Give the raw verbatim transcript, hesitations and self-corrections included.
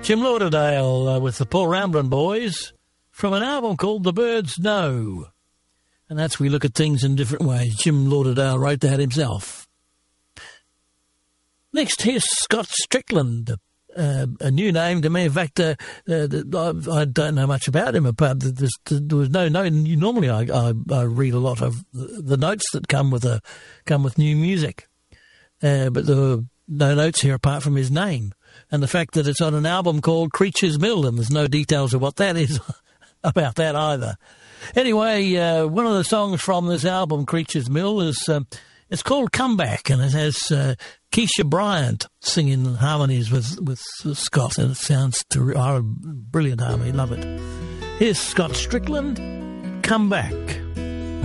Jim Lauderdale uh, with the Paul Ramblin' Boys from an album called The Birds Know. And that's We Look at Things in Different Ways. Jim Lauderdale wrote that himself. Next, here's Scott Strickland, uh, a new name to me. In fact, uh, uh, I don't know much about him. Apart there's, there was no note. Normally, I, I, I read a lot of the notes that come with a come with new music, uh, but there were no notes here apart from his name and the fact that it's on an album called Creature's Mill, and there's no details of what that is about that either. Anyway, uh, one of the songs from this album, Creature's Mill, is um, it's called Comeback, and it has uh, Keisha Bryant singing harmonies with, with Scott, and it sounds ter- oh, brilliant harmony. Love it. Here's Scott Strickland, Comeback.